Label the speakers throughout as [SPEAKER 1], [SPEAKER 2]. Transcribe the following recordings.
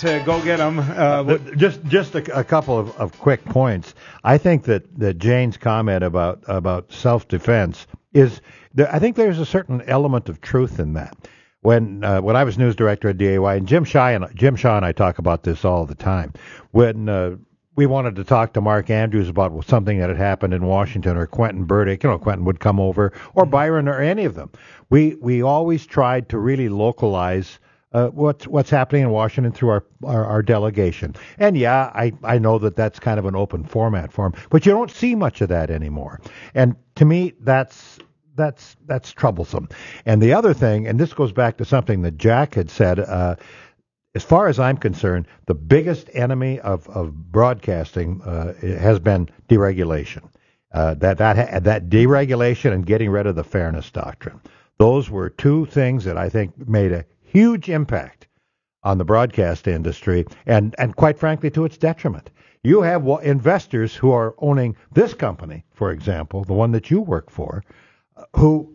[SPEAKER 1] go get them.
[SPEAKER 2] Just a couple of quick points. I think that Jane's comment about self-defense I think there's a certain element of truth in that. When I was news director at DAY, and Jim Shaw and I talk about this all the time. When we wanted to talk to Mark Andrews about something that had happened in Washington, or Quentin Burdick, Quentin would come over, or Byron, or any of them. We always tried to really localize what's happening in Washington through our delegation. And yeah, I know that's kind of an open format for them, but you don't see much of that anymore. And to me, that's troublesome. And the other thing, and this goes back to something that Jack had said, as far as I'm concerned, the biggest enemy of broadcasting has been deregulation. That deregulation and getting rid of the fairness doctrine. Those were two things that I think made a huge impact on the broadcast industry, and quite frankly, to its detriment. You have investors who are owning this company, for example, the one that you work for, who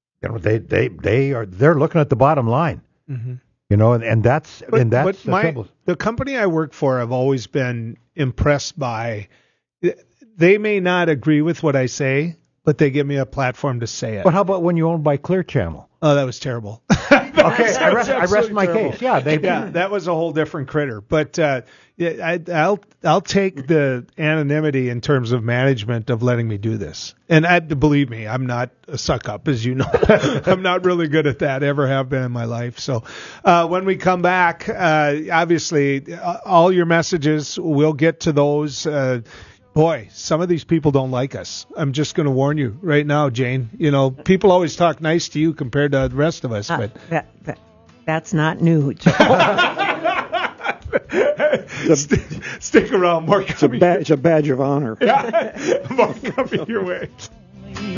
[SPEAKER 2] they're looking at the bottom line. Mm-hmm. And that's the trouble.
[SPEAKER 1] The company I work for, I've always been impressed by. They may not agree with what I say, but they give me a platform to say it.
[SPEAKER 2] But how about when you owned by Clear Channel?
[SPEAKER 1] Oh, that was terrible.
[SPEAKER 2] Okay, I rest my case. Yeah,
[SPEAKER 1] that was a whole different critter. But I'll take the anonymity in terms of management of letting me do this. And believe me, I'm not a suck up, as you know. I'm not really good at that. Ever have been in my life. So when we come back, obviously, all your messages, we'll get to those. Boy, some of these people don't like us. I'm just going to warn you right now, Jane. People always talk nice to you compared to the rest of us. But
[SPEAKER 3] that's not new, Joe.
[SPEAKER 1] Stick around. More coming.
[SPEAKER 4] It's a badge of honor.
[SPEAKER 1] Yeah, more coming your way.